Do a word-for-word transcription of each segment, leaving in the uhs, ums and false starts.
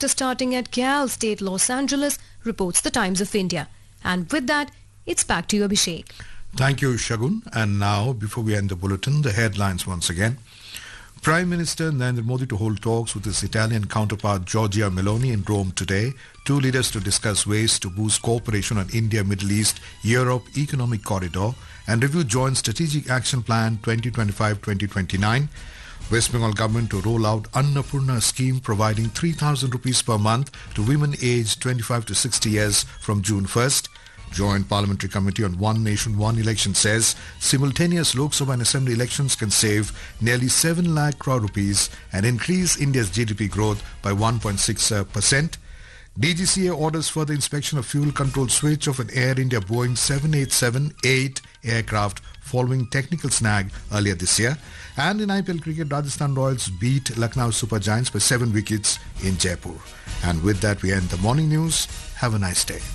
practice starting at Cal State Los Angeles, reports the Times of India. And with that, it's back to you, Abhishek. Thank you, Shagun. And now, before we end the bulletin, the headlines once again. Prime Minister Narendra Modi to hold talks with his Italian counterpart Giorgia Meloni in Rome today. Two leaders to discuss ways to boost cooperation on India-Middle East-Europe Economic Corridor and review Joint Strategic Action Plan twenty twenty-five to twenty twenty-nine. West Bengal government to roll out Annapurna scheme providing three thousand rupees per month to women aged twenty-five to sixty years from June first. Joint Parliamentary Committee on One Nation, One Election says simultaneous Lok Sabha and Assembly elections can save nearly seven lakh crore rupees and increase India's G D P growth by one point six percent. D G C A orders further inspection of fuel control switch of an Air India Boeing seven eight seven eight aircraft following technical snag earlier this year. And in I P L cricket, Rajasthan Royals beat Lucknow Super Giants by seven wickets in Jaipur. And with that, we end the morning news. Have a nice day.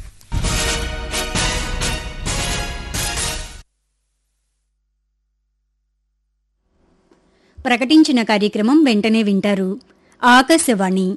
ప్రకటించిన కార్యక్రమం వెంటనే వింటారు. ఆకాశవాణి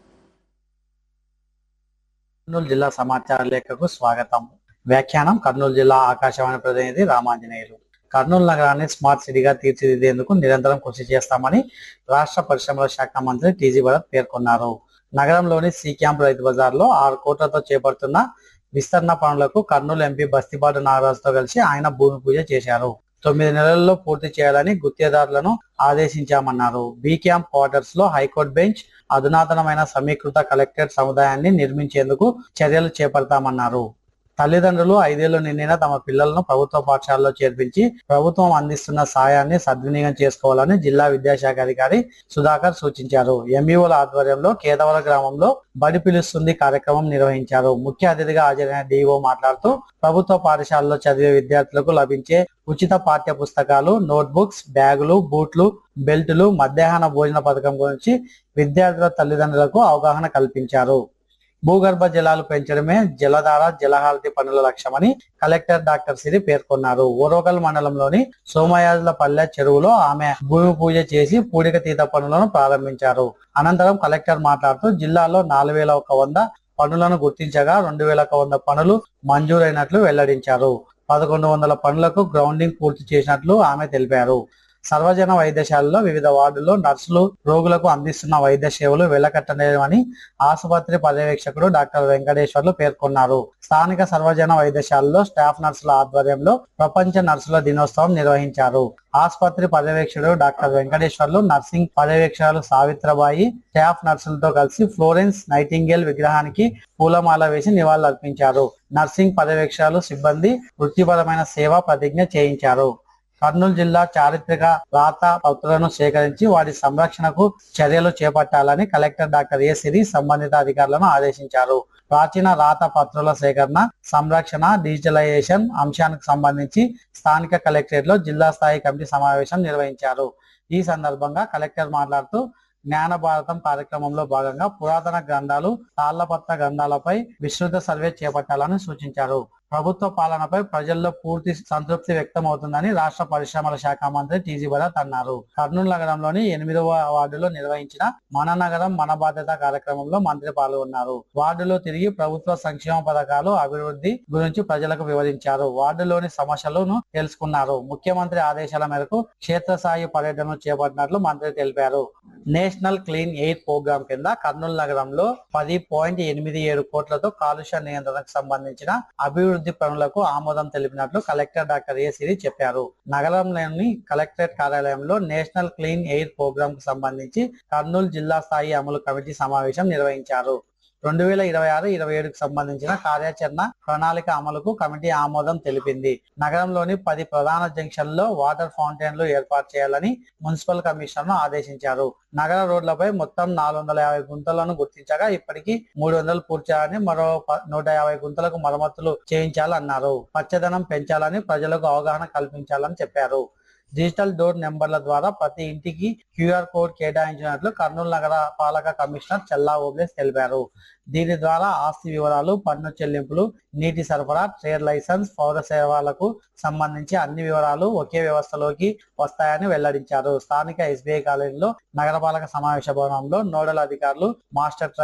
కర్నూలు జిల్లా సమాచార లేఖకు స్వాగతం. వ్యాఖ్యానం కర్నూలు జిల్లా ఆకాశవాణి ప్రతినిధి రామాంజనేయులు. కర్నూలు నగరాన్ని స్మార్ట్ సిటీగా తీర్చిదిద్దేందుకు నిరంతరం కృషి చేస్తామని రాష్ట్ర పరిశ్రమల శాఖ మంత్రి టీజీ భరత్ పేర్కొన్నారు. నగరంలోని సి క్యాంప్ రైతు బజార్లో ఆరు కోట్లతో చేపడుతున్న విస్తరణ పనులకు కర్నూలు ఎంపీ బస్తిపాటి నాగరాజుతో కలిసి ఆయన భూమి పూజ చేశారు. తొమ్మిది నెలల్లో పూర్తి చేయాలని గుత్తేదారులను ఆదేశించామన్నారు. బి క్యాంప్ క్వార్టర్స్ లో హైకోర్టు బెంచ్, అధునాతనమైన సమీకృత కలెక్టరేట్ సముదాయాన్ని నిర్మించేందుకు చర్యలు చేపడతామన్నారు. తల్లిదండ్రులు ఐదేళ్లు నిండిన తమ పిల్లలను ప్రభుత్వ పాఠశాలలో చేర్పించి ప్రభుత్వం అందిస్తున్న సాయాన్ని సద్వినియోగం చేసుకోవాలని జిల్లా విద్యాశాఖ అధికారి సుధాకర్ సూచించారు. ఎంఈఓల ఆధ్వర్యంలో కేదవర గ్రామంలో బడి పిలుస్తుంది కార్యక్రమం నిర్వహించారు. ముఖ్య అతిథిగా హాజరైన డిఓ మాట్లాడుతూ ప్రభుత్వ పాఠశాలలో చదివే విద్యార్థులకు లభించే ఉచిత పాఠ్య పుస్తకాలు, నోట్బుక్స్, బ్యాగులు, బూట్లు, బెల్టులు, మధ్యాహ్న భోజన పథకం గురించి విద్యార్థుల తల్లిదండ్రులకు అవగాహన కల్పించారు. భూగర్భ జలాలు పెంచడమే జలధార జలహారతి పనుల లక్ష్యమని కలెక్టర్ డాక్టర్ సిరి పేర్కొన్నారు. ఓరోగల్ మండలంలోని సోమయాజులపల్లె చెరువులో ఆమె భూమి పూజ చేసి పూడిక తీత పనులను ప్రారంభించారు. అనంతరం కలెక్టర్ మాట్లాడుతూ జిల్లాలో నాలుగు వేల ఒక వంద పనులను గుర్తించగా రెండు వేల ఒక వంద పనులు మంజూరైనట్లు వెల్లడించారు. పదకొండు వందల పనులకు గ్రౌండింగ్ పూర్తి చేసినట్లు ఆమె తెలిపారు. సర్వజన వైద్యశాలలో వివిధ వార్డుల్లో నర్సులు రోగులకు అందిస్తున్న వైద్య సేవలు వెలకట్టలేమని ఆసుపత్రి పర్యవేక్షకుడు డాక్టర్ వెంకటేశ్వర్లు పేర్కొన్నారు. స్థానిక సర్వజన వైద్యశాలలో స్టాఫ్ నర్సుల ఆధ్వర్యంలో ప్రపంచ నర్సుల దినోత్సవం నిర్వహించారు. ఆసుపత్రి పర్యవేక్షకుడు డాక్టర్ వెంకటేశ్వర్లు, నర్సింగ్ పర్యవేక్షకులు సావిత్రబాయి, స్టాఫ్ నర్సులతో కలిసి ఫ్లోరెన్స్ నైటింగేల్ విగ్రహానికి పూలమాల వేసి నివాళులర్పించారు. నర్సింగ్ పర్యవేక్షకులు సిబ్బంది వృత్తిపరమైన సేవా ప్రతిజ్ఞ చేయించారు. కర్నూలు జిల్లా చారిత్రక రాత పత్రులను సేకరించి వాటి సంరక్షణకు చర్యలు చేపట్టాలని కలెక్టర్ డాక్టర్ ఏ సిరి సంబంధిత అధికారులను ఆదేశించారు. ప్రాచీన రాత పత్రుల సేకరణ, సంరక్షణ, డిజిటలైజేషన్ అంశానికి సంబంధించి స్థానిక కలెక్టరేట్ లో జిల్లా స్థాయి కమిటీ సమావేశం నిర్వహించారు. ఈ సందర్భంగా కలెక్టర్ మాట్లాడుతూ జ్ఞాన భారతం కార్యక్రమంలో భాగంగా పురాతన గ్రంథాలు, తాళ్లపత్ర గ్రంథాలపై విస్తృత సర్వే చేపట్టాలని సూచించారు. ప్రభుత్వ పాలనపై ప్రజల్లో పూర్తి సంతృప్తి వ్యక్తం అవుతుందని రాష్ట్ర పరిశ్రమల శాఖ మంత్రి టీజీ భరత్ అన్నారు. కర్నూలు నగరంలోని ఎనిమిదవ వార్డులో నిర్వహించిన మన నగరం మన బాధ్యత కార్యక్రమంలో మంత్రి పాల్గొన్నారు. వార్డులో తిరిగి ప్రభుత్వ సంక్షేమ పథకాలు, అభివృద్ధి గురించి ప్రజలకు వివరించారు. వార్డులోని సమస్యలను తెలుసుకున్నారు. ముఖ్యమంత్రి ఆదేశాల మేరకు క్షేత్రస్థాయి పర్యటనలు చేపట్టినట్లు మంత్రి తెలిపారు. నేషనల్ క్లీన్ ఎయిర్ ప్రోగ్రాం కింద కర్నూలు నగరంలో పది పాయింట్ ఎనిమిది ఏడు కోట్లతో కాలుష్య నియంత్రణకు సంబంధించిన అభివృద్ధి పనులకు ఆమోదం తెలిపినట్లు కలెక్టర్ డాక్టర్ ఏ సిరి చెప్పారు. నగరంలోని కలెక్టరేట్ కార్యాలయంలో నేషనల్ క్లీన్ ఎయిర్ ప్రోగ్రాం కు సంబంధించి కర్నూలు జిల్లా స్థాయి అమలు కమిటీ సమావేశం నిర్వహించారు. రెండు వేల ఇరవై ఆరు ఇరవై ఏడుకు సంబంధించిన కార్యాచరణ ప్రణాళిక అమలుకు కమిటీ ఆమోదం తెలిపింది. నగరంలోని పది ప్రధాన జంక్షన్లలో వాటర్ ఫౌంటైన్లు ఏర్పాటు చేయాలని మున్సిపల్ కమిషనర్ ను ఆదేశించారు. నగర రోడ్లపై మొత్తం నాలుగు వందల యాభై గుంతలను గుర్తించగా ఇప్పటికీ మూడు వందలు పూర్తి చేయాలని, మరో నూట యాభై గుంతలకు మరమ్మతులు చేయించాలన్నారు. పచ్చదనం పెంచాలని, ప్రజలకు అవగాహన కల్పించాలని చెప్పారు. డిజిటల్ డోర్ నెంబర్ల ద్వారా ప్రతి ఇంటికి క్యూఆర్ కోడ్ కేటాయించినట్లు కర్నూలు నగర పాలక కమిషనర్ చల్లా ఓబ్లేస్ తెలిపారు. దీని ద్వారా ఆస్తి వివరాలు, పన్ను చెల్లింపులు, నీటి సరఫరా, ట్రేడ్ లైసెన్స్, పౌర సేవలకు సంబంధించి అన్ని వివరాలు ఒకే వ్యవస్థలోకి వస్తాయని వెల్లడించారు. స్థానిక ఎస్బీఐ కాలేజీలో నగరపాలక సమావేశ భవనంలో నోడల్ అధికారులు, మాస్టర్